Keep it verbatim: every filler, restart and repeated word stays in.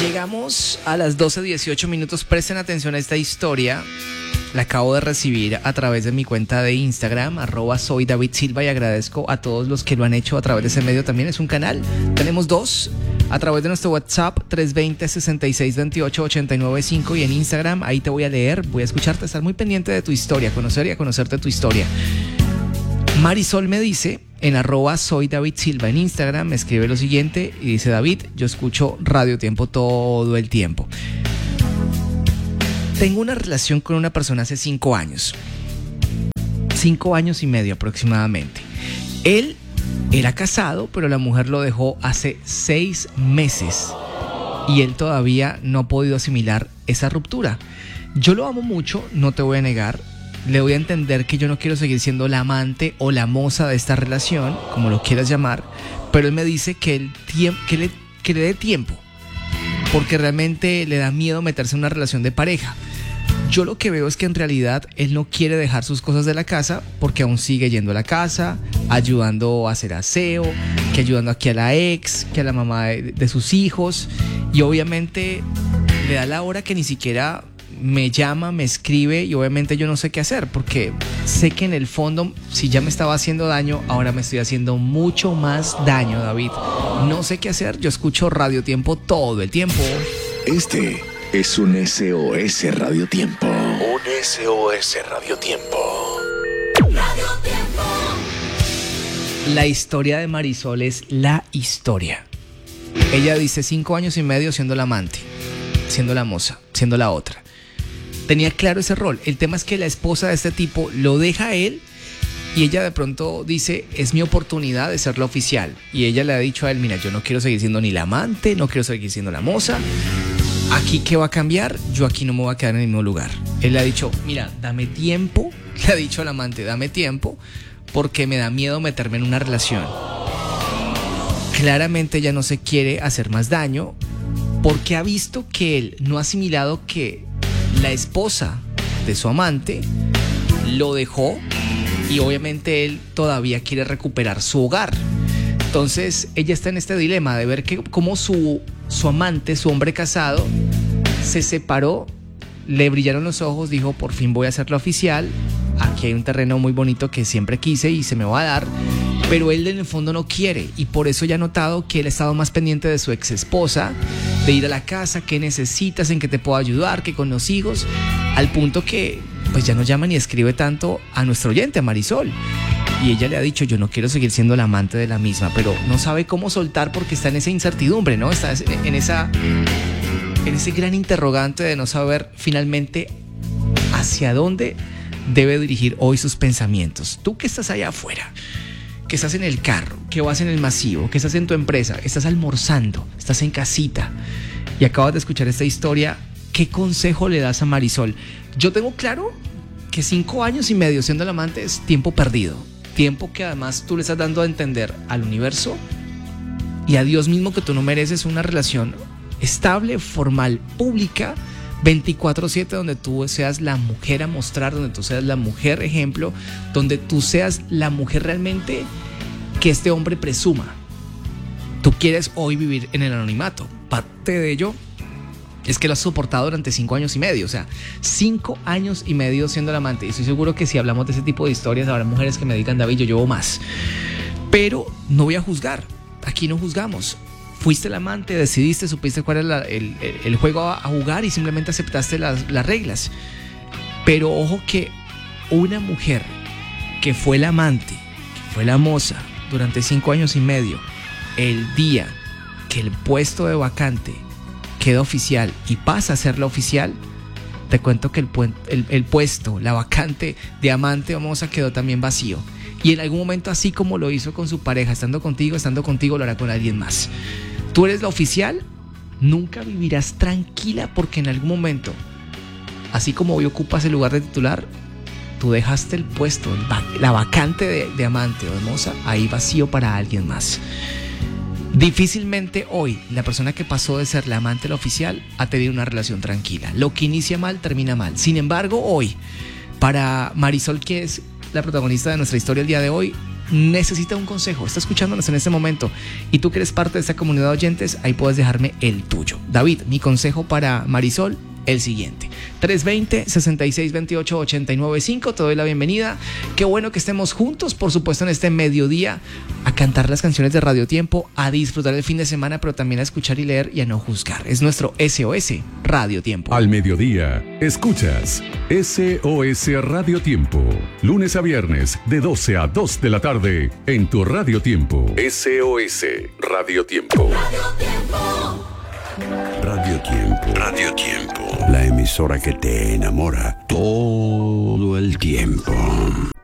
Llegamos a las doce dieciocho minutos. Presten atención a esta historia. La acabo de recibir a través de mi cuenta de Instagram, arroba soy David Silva, y agradezco a todos los que lo han hecho a través de ese medio. También es un canal, tenemos dos, a través de nuestro WhatsApp tres dos cero, seis seis dos ocho, ocho nueve cinco, y en Instagram. Ahí te voy a leer, voy a escucharte, estar muy pendiente de tu historia, conocer y a conocerte tu historia. Marisol me dice, en arroba soy David Silva en Instagram, me escribe lo siguiente y dice: David, yo escucho Radio Tiempo todo el tiempo. Tengo una relación con una persona hace cinco años. Cinco años y medio aproximadamente. Él era casado, pero la mujer lo dejó hace seis meses. Y él todavía no ha podido asimilar esa ruptura. Yo lo amo mucho, no te voy a negar. Le voy a entender que yo no quiero seguir siendo la amante o la moza de esta relación, como lo quieras llamar. Pero él me dice que, el tiemp- que, le, que le dé tiempo. Porque realmente le da miedo meterse en una relación de pareja. Yo lo que veo es que en realidad él no quiere dejar sus cosas de la casa porque aún sigue yendo a la casa, ayudando a hacer aseo, que ayudando aquí a la ex, que a la mamá de, de sus hijos. Y obviamente le da la hora que ni siquiera me llama, me escribe, y obviamente yo no sé qué hacer porque sé que en el fondo, si ya me estaba haciendo daño, ahora me estoy haciendo mucho más daño, David. No sé qué hacer, yo escucho Radio Tiempo todo el tiempo. Este es un S O S Radio Tiempo. Un S O S Radio Tiempo. Radio Tiempo. La historia de Marisol es la historia. Ella dice cinco años y medio siendo la amante, siendo la moza, siendo la otra. Tenía claro ese rol. El tema es que la esposa de este tipo lo deja a él y ella de pronto dice: es mi oportunidad de ser la oficial. Y ella le ha dicho a él: mira, yo no quiero seguir siendo ni la amante, no quiero seguir siendo la moza. ¿Aquí qué va a cambiar? Yo aquí no me voy a quedar en el mismo lugar. Él le ha dicho: mira, dame tiempo. Le ha dicho al amante: dame tiempo porque me da miedo meterme en una relación. Claramente ella no se quiere hacer más daño porque ha visto que él no ha asimilado que la esposa de su amante lo dejó y obviamente él todavía quiere recuperar su hogar. Entonces ella está en este dilema de ver que cómo su, su amante, su hombre casado, se separó, le brillaron los ojos, dijo: por fin voy a hacerlo oficial, aquí hay un terreno muy bonito que siempre quise y se me va a dar. Pero él en el fondo no quiere, y por eso ya ha notado que él ha estado más pendiente de su ex esposa, de ir a la casa, qué necesitas, en qué te puedo ayudar, que con los hijos, al punto que pues ya no llama ni escribe tanto a nuestro oyente, a Marisol. Y ella le ha dicho: yo no quiero seguir siendo la amante de la misma, pero no sabe cómo soltar porque está en esa incertidumbre, ¿no? Está en esa, en ese gran interrogante de no saber finalmente hacia dónde debe dirigir hoy sus pensamientos. Tú que estás allá afuera, que estás en el carro, que vas en el masivo, que estás en tu empresa, estás almorzando, estás en casita y acabas de escuchar esta historia, ¿qué consejo le das a Marisol? Yo tengo claro que cinco años y medio siendo la amante es tiempo perdido, tiempo que además tú le estás dando a entender al universo y a Dios mismo que tú no mereces una relación estable, formal, pública, veinticuatro siete, donde tú seas la mujer a mostrar, donde tú seas la mujer ejemplo, donde tú seas la mujer realmente que este hombre presuma. Tú quieres hoy vivir en el anonimato. Parte de ello es que lo has soportado durante cinco años y medio. O sea, cinco años y medio siendo el amante. Y estoy seguro que si hablamos de ese tipo de historias habrá mujeres que me digan: David, yo llevo más. Pero no voy a juzgar. Aquí no juzgamos. Fuiste el amante, decidiste, supiste cuál era el, el, el juego a, a jugar y simplemente aceptaste las, las reglas. Pero ojo que una mujer que fue la amante, que fue la moza durante cinco años y medio, el día que el puesto de vacante queda oficial y pasa a ser la oficial, te cuento que el, el, el puesto, la vacante de amante o moza quedó también vacío. Y en algún momento, así como lo hizo con su pareja, estando contigo, estando contigo, lo hará con alguien más. Tú eres la oficial, nunca vivirás tranquila porque en algún momento, así como hoy ocupas el lugar de titular, tú dejaste el puesto, el va- la vacante de, de amante o de moza, ahí vacío para alguien más. Difícilmente hoy la persona que pasó de ser la amante a la oficial ha tenido una relación tranquila. Lo que inicia mal, termina mal. Sin embargo, hoy, para Marisol, que es la protagonista de nuestra historia el día de hoy, necesita un consejo, está escuchándonos en este momento y tú que eres parte de esta comunidad de oyentes, ahí puedes dejarme el tuyo. David, mi consejo para Marisol, el siguiente: tres dos cero, seis seis dos ocho, ocho nueve cinco. Te doy la bienvenida. Qué bueno que estemos juntos, por supuesto, en este mediodía, a cantar las canciones de Radio Tiempo, a disfrutar el fin de semana, pero también a escuchar y leer y a no juzgar. Es nuestro S O S Radio Tiempo. Al mediodía, escuchas S O S Radio Tiempo, lunes a viernes de doce a dos de la tarde en tu Radio Tiempo. S O S Radio Tiempo. Radio Tiempo. Radio Tiempo. Radio Tiempo. La emisora que te enamora todo el tiempo.